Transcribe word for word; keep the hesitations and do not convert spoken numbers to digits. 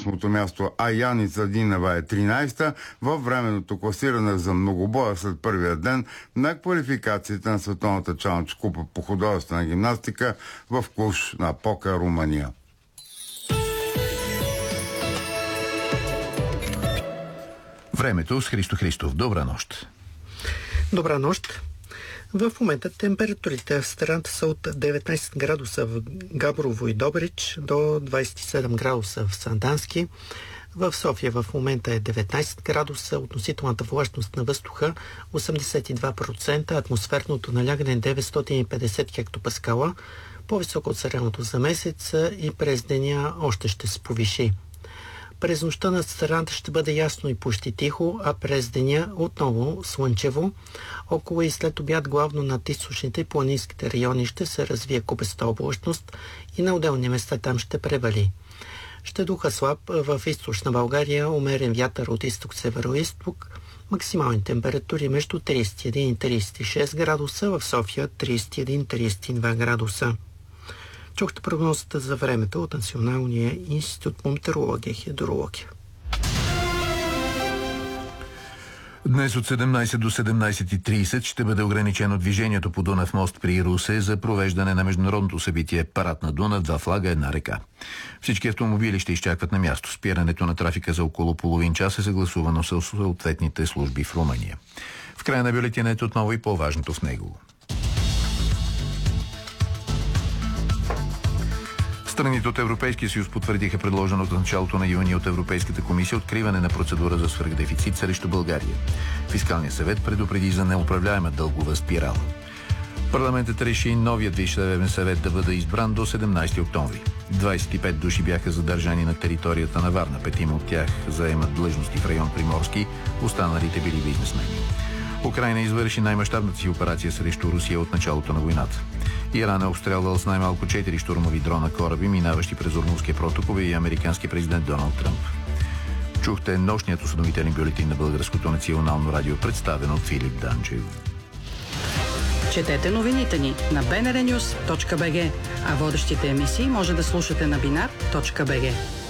осмото място, а Яница Динева е тринайсета във временното класиране за многобоя след първия ден на квалификацията на Световната чалендж купа по художествена гимнастика в Клуж на Пока, Румъния. Времето с Христо Христов. Добра нощ. Добра нощ. В момента температурите в страната са от деветнайсет градуса в Габрово и Добрич до двайсет и седем градуса в Сандански. В София в момента е деветнайсет градуса, относителната влажност на въздуха осемдесет и два процента, атмосферното налягане е деветстотин и петдесет хектопаскала, по-високо от средното за месец и през деня още ще се повиши. През нощта над страната ще бъде ясно и почти тихо, а през деня отново слънчево. Около и след обяд главно над източните и планинските райони ще се развие купеста облачност и на отделни места там ще превали. Ще духа слаб в източна България, умерен вятър от изток-северо-исток, максимални температури между трийсет и един и трийсет и шест градуса, в София трийсет и един и трийсет и два градуса. Чухте прогнозата за времето от Националния институт по метеорология и хидрология. Днес от седемнайсет до седемнайсет и трийсет ще бъде ограничено движението по Дунав мост при Русе за провеждане на международното събитие Парад на Дунав, два флага, една река. Всички автомобили ще изчакват на място. Спирането на трафика за около половин час е съгласувано с съответните служби в Румъния. В края на бюлетината отново и по-важното в него. Страните от Европейския съюз потвърдиха предложеното началото на юни от Европейската комисия откриване на процедура за свръхдефицит срещу България. Фискалният съвет предупреди за неуправляема дългова спирала. Парламентът реши новият Висш съдебен съвет да бъде избран до седемнайсети октомври. двайсет и пет души бяха задържани на територията на Варна. Петима от тях заемат длъжности в район Приморски, останалите били бизнесмени. Украйна извърши най-мащабната си операция срещу Русия от началото на войната. Иран е обстрелвал с най-малко четири щурмови дрона кораби, минаващи през Ормузския протокол, и американски президент Доналд Тръмп. Чухте нощният осъдомителен бюлетин на Българското национално радио, представен от Филип Данчев. Четете новините ни на би ен ар нюз точка би джи, а водещите емисии може да слушате на бинар точка би джи.